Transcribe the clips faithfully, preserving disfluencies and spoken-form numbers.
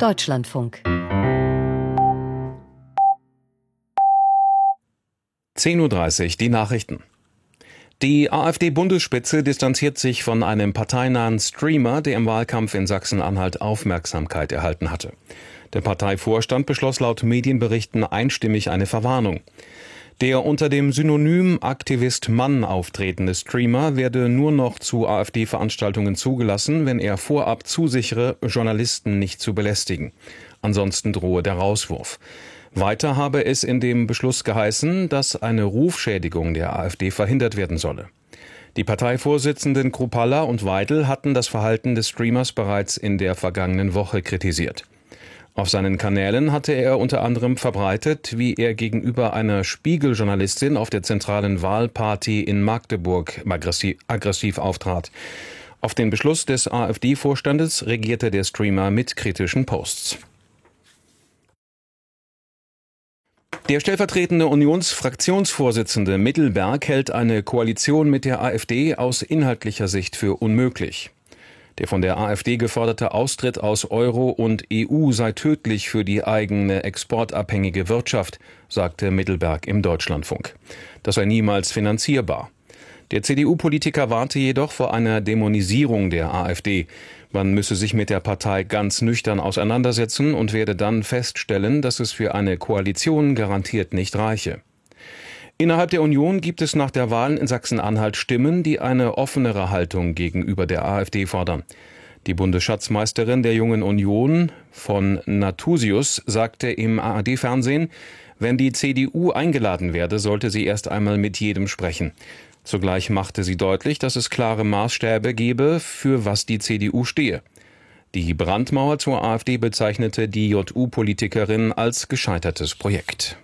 Deutschlandfunk. zehn Uhr dreißig, die Nachrichten. Die AfD-Bundesspitze distanziert sich von einem parteinahen Streamer, der im Wahlkampf in Sachsen-Anhalt Aufmerksamkeit erhalten hatte. Der Parteivorstand beschloss laut Medienberichten einstimmig eine Verwarnung. Der unter dem Synonym Aktivist Mann auftretende Streamer werde nur noch zu AfD-Veranstaltungen zugelassen, wenn er vorab zusichere, Journalisten nicht zu belästigen. Ansonsten drohe der Rauswurf. Weiter habe es in dem Beschluss geheißen, dass eine Rufschädigung der AfD verhindert werden solle. Die Parteivorsitzenden Kruppalla und Weidel hatten das Verhalten des Streamers bereits in der vergangenen Woche kritisiert. Auf seinen Kanälen hatte er unter anderem verbreitet, wie er gegenüber einer Spiegel-Journalistin auf der zentralen Wahlparty in Magdeburg aggressiv, aggressiv auftrat. Auf den Beschluss des AfD-Vorstandes reagierte der Streamer mit kritischen Posts. Der stellvertretende Unionsfraktionsvorsitzende Mittelberg hält eine Koalition mit der AfD aus inhaltlicher Sicht für unmöglich. Der von der AfD geforderte Austritt aus Euro und E U sei tödlich für die eigene exportabhängige Wirtschaft, sagte Mittelberg im Deutschlandfunk. Das sei niemals finanzierbar. Der C D U-Politiker warnte jedoch vor einer Dämonisierung der AfD. Man müsse sich mit der Partei ganz nüchtern auseinandersetzen und werde dann feststellen, dass es für eine Koalition garantiert nicht reiche. Innerhalb der Union gibt es nach der Wahl in Sachsen-Anhalt Stimmen, die eine offenere Haltung gegenüber der AfD fordern. Die Bundesschatzmeisterin der Jungen Union von Nathusius sagte im A R D-Fernsehen, wenn die C D U eingeladen werde, sollte sie erst einmal mit jedem sprechen. Zugleich machte sie deutlich, dass es klare Maßstäbe gebe, für was die C D U stehe. Die Brandmauer zur AfD bezeichnete die J U-Politikerin als gescheitertes Projekt.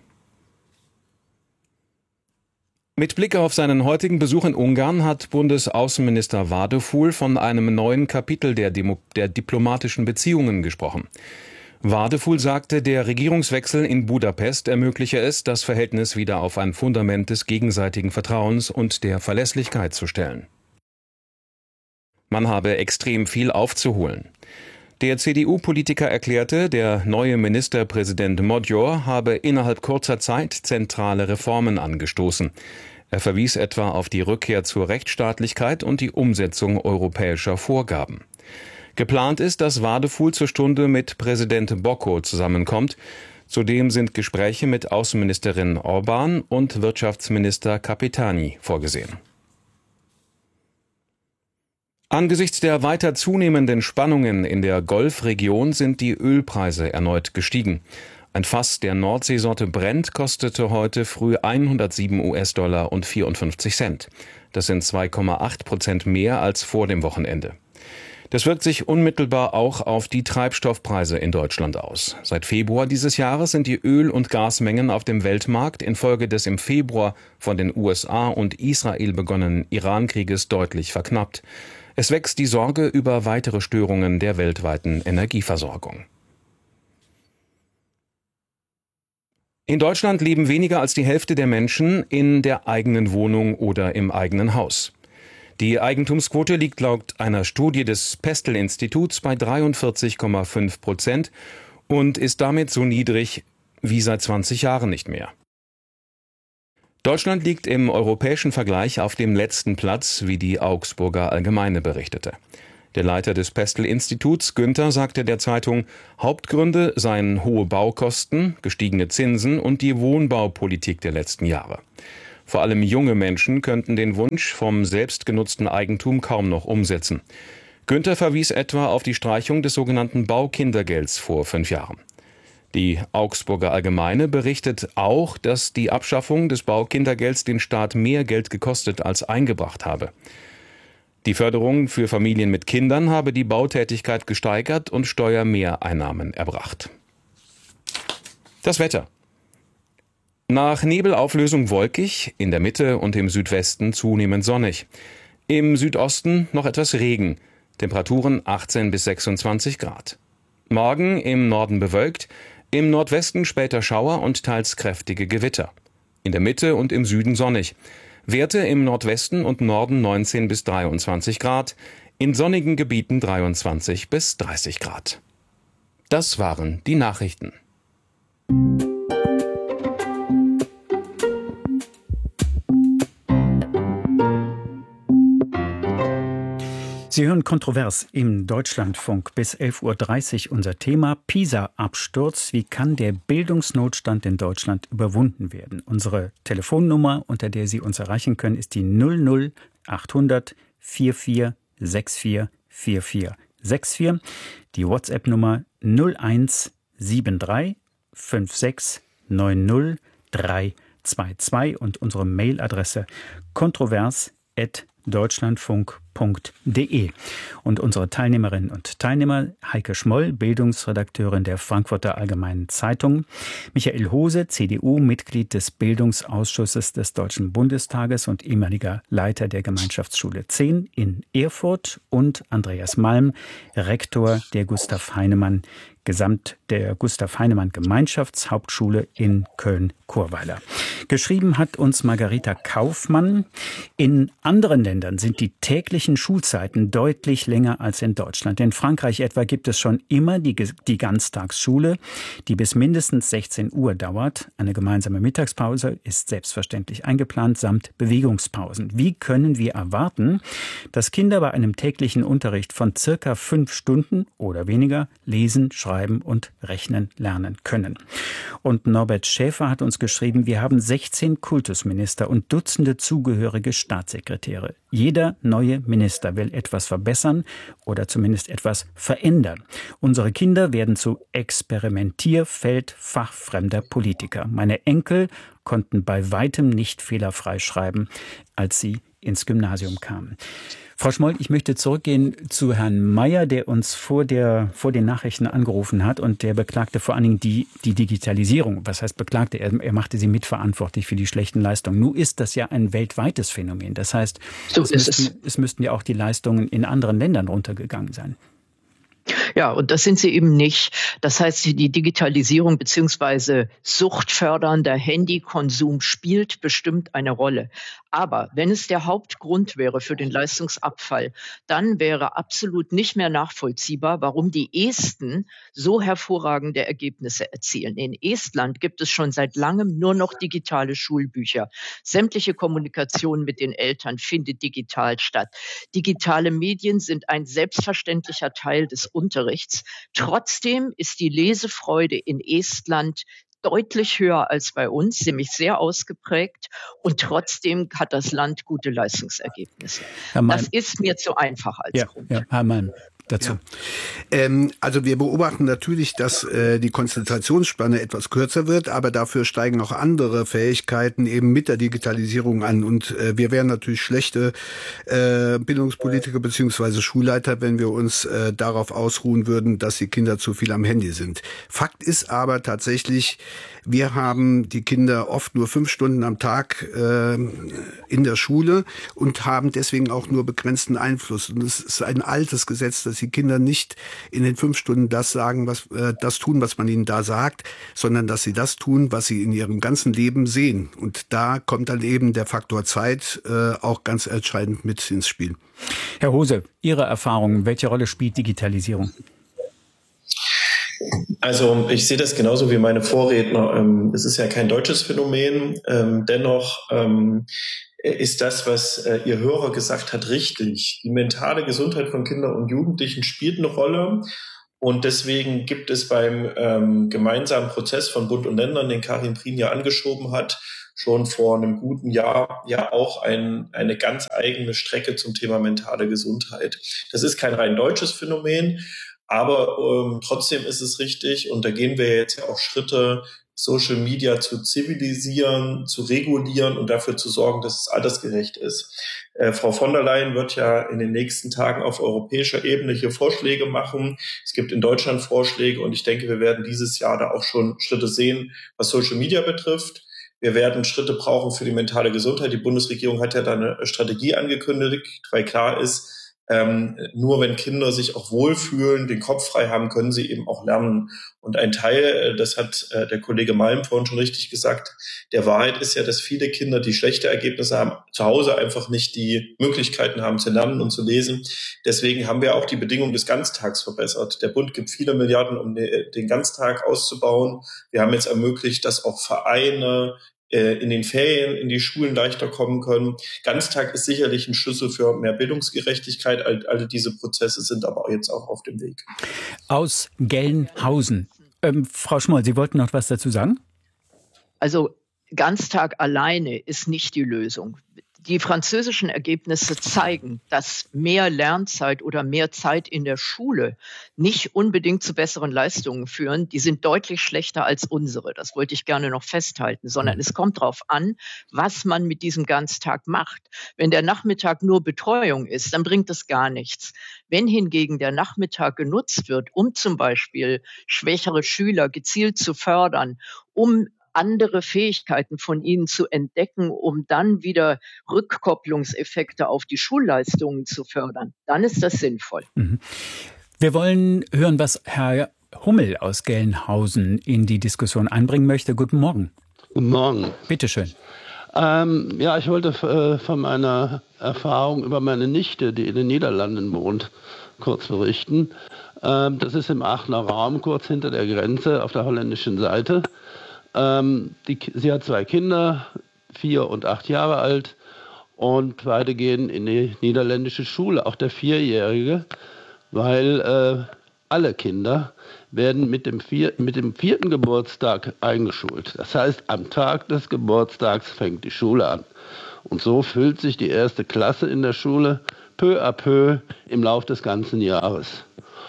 Mit Blick auf seinen heutigen Besuch in Ungarn hat Bundesaußenminister Vardöful von einem neuen Kapitel der, Demo- der diplomatischen Beziehungen gesprochen. Vardöful sagte, der Regierungswechsel in Budapest ermögliche es, das Verhältnis wieder auf ein Fundament des gegenseitigen Vertrauens und der Verlässlichkeit zu stellen. Man habe extrem viel aufzuholen. Der C D U-Politiker erklärte, der neue Ministerpräsident Magyar habe innerhalb kurzer Zeit zentrale Reformen angestoßen. Er verwies etwa auf die Rückkehr zur Rechtsstaatlichkeit und die Umsetzung europäischer Vorgaben. Geplant ist, dass Vardöful zur Stunde mit Präsident Bocco zusammenkommt. Zudem sind Gespräche mit Außenministerin Orban und Wirtschaftsminister Capitani vorgesehen. Angesichts der weiter zunehmenden Spannungen in der Golfregion sind die Ölpreise erneut gestiegen. Ein Fass der Nordseesorte Brent kostete heute früh hundertsieben US-Dollar und vierundfünfzig Cent. Das sind zwei Komma acht Prozent mehr als vor dem Wochenende. Das wirkt sich unmittelbar auch auf die Treibstoffpreise in Deutschland aus. Seit Februar dieses Jahres sind die Öl- und Gasmengen auf dem Weltmarkt infolge des im Februar von den U S A und Israel begonnenen Iran-Krieges deutlich verknappt. Es wächst die Sorge über weitere Störungen der weltweiten Energieversorgung. In Deutschland leben weniger als die Hälfte der Menschen in der eigenen Wohnung oder im eigenen Haus. Die Eigentumsquote liegt laut einer Studie des Pestel-Instituts bei dreiundvierzig Komma fünf Prozent und ist damit so niedrig wie seit zwanzig Jahren nicht mehr. Deutschland liegt im europäischen Vergleich auf dem letzten Platz, wie die Augsburger Allgemeine berichtete. Der Leiter des Pestel-Instituts, Günther, sagte der Zeitung, Hauptgründe seien hohe Baukosten, gestiegene Zinsen und die Wohnbaupolitik der letzten Jahre. Vor allem junge Menschen könnten den Wunsch vom selbstgenutzten Eigentum kaum noch umsetzen. Günther verwies etwa auf die Streichung des sogenannten Baukindergelds vor fünf Jahren. Die Augsburger Allgemeine berichtet auch, dass die Abschaffung des Baukindergelds den Staat mehr Geld gekostet als eingebracht habe. Die Förderung für Familien mit Kindern habe die Bautätigkeit gesteigert und Steuermehreinnahmen erbracht. Das Wetter. Nach Nebelauflösung wolkig, in der Mitte und im Südwesten zunehmend sonnig. Im Südosten noch etwas Regen, Temperaturen achtzehn bis sechsundzwanzig Grad. Morgen im Norden bewölkt, im Nordwesten später Schauer und teils kräftige Gewitter. In der Mitte und im Süden sonnig. Werte im Nordwesten und Norden neunzehn bis dreiundzwanzig Grad, in sonnigen Gebieten dreiundzwanzig bis dreißig Grad. Das waren die Nachrichten. Sie hören Kontrovers im Deutschlandfunk bis elf Uhr dreißig. Unser Thema PISA-Absturz. Wie kann der Bildungsnotstand in Deutschland überwunden werden? Unsere Telefonnummer, unter der Sie uns erreichen können, ist die null null achthundert vierundvierzig vierundvierzig vierundvierzig vierundvierzig. Die WhatsApp-Nummer null eins sieben drei fünf sechs neun null drei zwei zwei und unsere Mailadresse kontrovers at deutschlandfunk punkt de. Und unsere Teilnehmerinnen und Teilnehmer: Heike Schmoll, Bildungsredakteurin der Frankfurter Allgemeinen Zeitung; Michael Hose, C D U, Mitglied des Bildungsausschusses des Deutschen Bundestages und ehemaliger Leiter der Gemeinschaftsschule zehn in Erfurt; und Andreas Malm, Rektor der Gustav Heinemann Gesamt der Gustav Heinemann Gemeinschaftshauptschule in Köln-Churweiler. Geschrieben hat uns Margarita Kaufmann. In anderen Ländern sind die täglichen Schulzeiten deutlich länger als in Deutschland. In Frankreich etwa gibt es schon immer die, die Ganztagsschule, die bis mindestens sechzehn Uhr dauert. Eine gemeinsame Mittagspause ist selbstverständlich eingeplant, samt Bewegungspausen. Wie können wir erwarten, dass Kinder bei einem täglichen Unterricht von circa fünf Stunden oder weniger lesen, schreiben und rechnen lernen können? Und Norbert Schäfer hat uns geschrieben, wir haben sechzehn Kultusminister und Dutzende zugehörige Staatssekretäre. Jeder neue Minister will etwas verbessern oder zumindest etwas verändern. Unsere Kinder werden zu Experimentierfeld fachfremder Politiker. Meine Enkel konnten bei weitem nicht fehlerfrei schreiben, als sie ins Gymnasium kamen. Frau Schmoll, ich möchte zurückgehen zu Herrn Mayer, der uns vor der, vor den Nachrichten angerufen hat, und der beklagte vor allen Dingen die, die Digitalisierung. Was heißt beklagte? Er, er machte sie mitverantwortlich für die schlechten Leistungen. Nun ist das ja ein weltweites Phänomen. Das heißt, so es, müssten, es. es müssten ja auch die Leistungen in anderen Ländern runtergegangen sein. Ja, und das sind sie eben nicht. Das heißt, die Digitalisierung bzw. suchtfördernder Handykonsum spielt bestimmt eine Rolle. Aber wenn es der Hauptgrund wäre für den Leistungsabfall, dann wäre absolut nicht mehr nachvollziehbar, warum die Esten so hervorragende Ergebnisse erzielen. In Estland gibt es schon seit langem nur noch digitale Schulbücher. Sämtliche Kommunikation mit den Eltern findet digital statt. Digitale Medien sind ein selbstverständlicher Teil des Unterrichts. Trotzdem ist die Lesefreude in Estland deutlich höher als bei uns, nämlich sehr ausgeprägt, und trotzdem hat das Land gute Leistungsergebnisse. Das ist mir zu einfach als ja, Grund. Ja, Herr Mann. Dazu. Ja. Ähm, also wir beobachten natürlich, dass äh, die Konzentrationsspanne etwas kürzer wird, aber dafür steigen auch andere Fähigkeiten eben mit der Digitalisierung an. Und äh, wir wären natürlich schlechte äh, Bildungspolitiker beziehungsweise Schulleiter, wenn wir uns äh, darauf ausruhen würden, dass die Kinder zu viel am Handy sind. Fakt ist aber tatsächlich, wir haben die Kinder oft nur fünf Stunden am Tag äh, in der Schule und haben deswegen auch nur begrenzten Einfluss. Und es ist ein altes Gesetz, dass die Kinder nicht in den fünf Stunden das sagen, was äh, das tun, was man ihnen da sagt, sondern dass sie das tun, was sie in ihrem ganzen Leben sehen. Und da kommt dann eben der Faktor Zeit äh, auch ganz entscheidend mit ins Spiel. Herr Hose, Ihre Erfahrungen, welche Rolle spielt Digitalisierung? Also ich sehe das genauso wie meine Vorredner. Es ist ja kein deutsches Phänomen. Dennoch ist das, was Ihr Hörer gesagt hat, richtig. Die mentale Gesundheit von Kindern und Jugendlichen spielt eine Rolle. Und deswegen gibt es beim gemeinsamen Prozess von Bund und Ländern, den Karin Prien ja angeschoben hat, schon vor einem guten Jahr ja auch ein, eine ganz eigene Strecke zum Thema mentale Gesundheit. Das ist kein rein deutsches Phänomen. Aber ähm, trotzdem ist es richtig, und da gehen wir jetzt ja auch Schritte, Social Media zu zivilisieren, zu regulieren und dafür zu sorgen, dass es altersgerecht ist. Äh, Frau von der Leyen wird ja in den nächsten Tagen auf europäischer Ebene hier Vorschläge machen. Es gibt in Deutschland Vorschläge, und ich denke, wir werden dieses Jahr da auch schon Schritte sehen, was Social Media betrifft. Wir werden Schritte brauchen für die mentale Gesundheit. Die Bundesregierung hat ja da eine Strategie angekündigt, weil klar ist, Ähm, nur wenn Kinder sich auch wohlfühlen, den Kopf frei haben, können sie eben auch lernen. Und ein Teil, das hat äh, der Kollege Malm vorhin schon richtig gesagt, der Wahrheit ist ja, dass viele Kinder, die schlechte Ergebnisse haben, zu Hause einfach nicht die Möglichkeiten haben zu lernen und zu lesen. Deswegen haben wir auch die Bedingungen des Ganztags verbessert. Der Bund gibt viele Milliarden, um den Ganztag auszubauen. Wir haben jetzt ermöglicht, dass auch Vereine in den Ferien in die Schulen leichter kommen können. Ganztag ist sicherlich ein Schlüssel für mehr Bildungsgerechtigkeit. All, alle diese Prozesse sind aber jetzt auch auf dem Weg. Aus Gelnhausen. Ähm, Frau Schmoll, Sie wollten noch was dazu sagen? Also Ganztag alleine ist nicht die Lösung. Die französischen Ergebnisse zeigen, dass mehr Lernzeit oder mehr Zeit in der Schule nicht unbedingt zu besseren Leistungen führen. Die sind deutlich schlechter als unsere. Das wollte ich gerne noch festhalten, sondern es kommt darauf an, was man mit diesem Ganztag macht. Wenn der Nachmittag nur Betreuung ist, dann bringt es gar nichts. Wenn hingegen der Nachmittag genutzt wird, um zum Beispiel schwächere Schüler gezielt zu fördern, um andere Fähigkeiten von ihnen zu entdecken, um dann wieder Rückkopplungseffekte auf die Schulleistungen zu fördern, dann ist das sinnvoll. Wir wollen hören, was Herr Hummel aus Gelnhausen in die Diskussion einbringen möchte. Guten Morgen. Guten Morgen. Bitte schön. Ähm, ja, ich wollte äh, von meiner Erfahrung über meine Nichte, die in den Niederlanden wohnt, kurz berichten. Ähm, das ist im Aachener Raum, kurz hinter der Grenze auf der holländischen Seite. Ähm, die, sie hat zwei Kinder, vier und acht Jahre alt, und beide gehen in die niederländische Schule, auch der Vierjährige, weil äh, alle Kinder werden mit dem, vier, mit dem vierten Geburtstag eingeschult. Das heißt, am Tag des Geburtstags fängt die Schule an. Und so füllt sich die erste Klasse in der Schule peu à peu im Lauf des ganzen Jahres.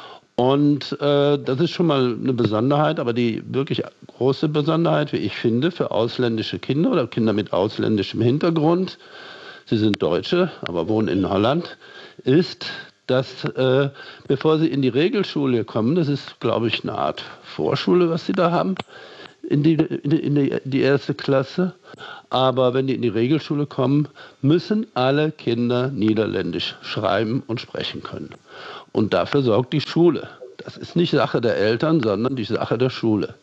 Und äh, das ist schon mal eine Besonderheit, aber die wirklich große Besonderheit, wie ich finde, für ausländische Kinder oder Kinder mit ausländischem Hintergrund, sie sind Deutsche, aber wohnen in Holland, ist, dass äh, bevor sie in die Regelschule kommen, das ist, glaube ich, eine Art Vorschule, was sie da haben, in die, in die, in die, die erste Klasse, aber wenn die in die Regelschule kommen, müssen alle Kinder Niederländisch schreiben und sprechen können. Und dafür sorgt die Schule. Das ist nicht Sache der Eltern, sondern die Sache der Schule.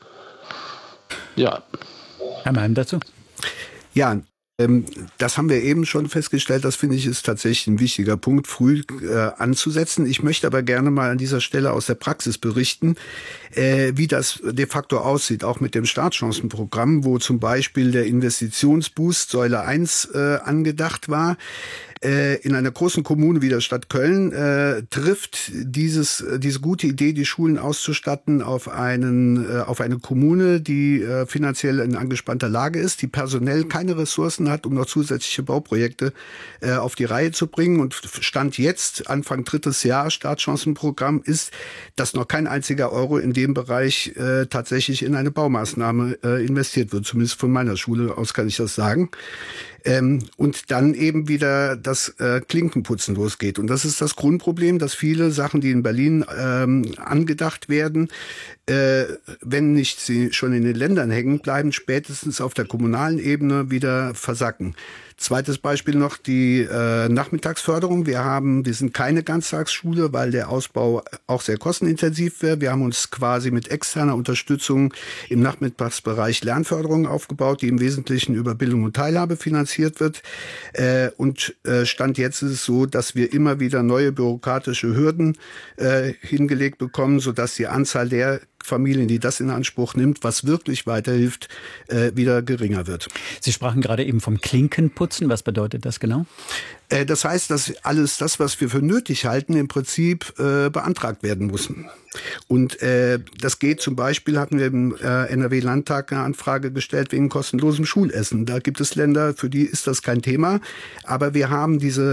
Ja. Herr Malm dazu? Ja, ähm, das haben wir eben schon festgestellt. Das finde ich ist tatsächlich ein wichtiger Punkt, früh äh, anzusetzen. Ich möchte aber gerne mal an dieser Stelle aus der Praxis berichten, äh, wie das de facto aussieht, auch mit dem Startchancenprogramm, wo zum Beispiel der Investitionsboost Säule eins äh, angedacht war. In einer großen Kommune wie der Stadt Köln äh, trifft dieses diese gute Idee, die Schulen auszustatten, auf einen äh, auf eine Kommune, die äh, finanziell in angespannter Lage ist, die personell keine Ressourcen hat, um noch zusätzliche Bauprojekte äh, auf die Reihe zu bringen. Und Stand jetzt, Anfang drittes Jahr, Startchancenprogramm, ist, dass noch kein einziger Euro in dem Bereich äh, tatsächlich in eine Baumaßnahme äh, investiert wird. Zumindest von meiner Schule aus kann ich das sagen. Ähm, und dann eben wieder das äh, Klinkenputzen losgeht. Und das ist das Grundproblem, dass viele Sachen, die in Berlin ähm, angedacht werden, äh, wenn nicht sie schon in den Ländern hängen bleiben, spätestens auf der kommunalen Ebene wieder versacken. Zweites Beispiel noch die äh, Nachmittagsförderung. Wir haben, wir sind keine Ganztagsschule, weil der Ausbau auch sehr kostenintensiv wäre. Wir haben uns quasi mit externer Unterstützung im Nachmittagsbereich Lernförderung aufgebaut, die im Wesentlichen über Bildung und Teilhabe finanziert wird. Äh, und äh, Stand jetzt ist es so, dass wir immer wieder neue bürokratische Hürden äh, hingelegt bekommen, sodass die Anzahl der Familien, die das in Anspruch nimmt, was wirklich weiterhilft, äh, wieder geringer wird. Sie sprachen gerade eben vom Klinkenputzen. Was bedeutet das genau? Äh, das heißt, dass alles das, was wir für nötig halten, im Prinzip äh, beantragt werden muss. Und äh, das geht zum Beispiel, hatten wir im äh, N R W-Landtag eine Anfrage gestellt wegen kostenlosem Schulessen. Da gibt es Länder, für die ist das kein Thema. Aber wir haben diese